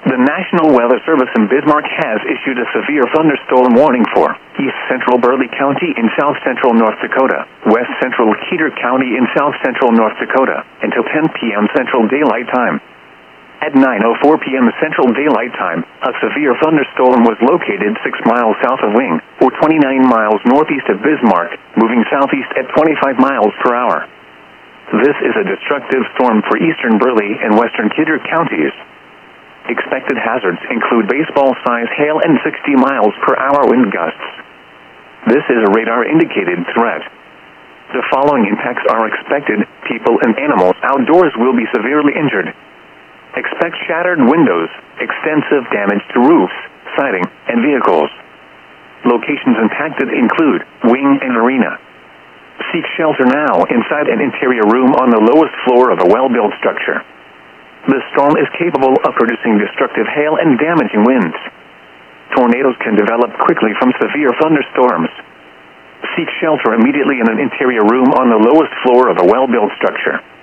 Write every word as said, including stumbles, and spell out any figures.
The National Weather Service in Bismarck has issued a severe thunderstorm warning for East Central Burleigh County in South Central North Dakota, West Central Keyter County in South Central North Dakota, until ten p.m. Central Daylight Time. At nine oh four p.m. Central Daylight Time, a severe thunderstorm was located six miles south of Wing, or twenty-nine miles northeast of Bismarck, moving southeast at twenty-five miles per hour. This is a destructive storm for eastern Burleigh and western Keyter counties. Expected hazards include baseball-sized hail and sixty miles per hour wind gusts. This is a radar-indicated threat. The following impacts are expected. People and animals outdoors will be severely injured. Expect shattered windows, extensive damage to roofs, siding, and vehicles. Locations impacted include Wing and Arena. Seek shelter now inside an interior room on the lowest floor of a well-built structure. The storm is capable of producing destructive hail and damaging winds. Tornadoes can develop quickly from severe thunderstorms. Seek shelter immediately in an interior room on the lowest floor of a well-built structure.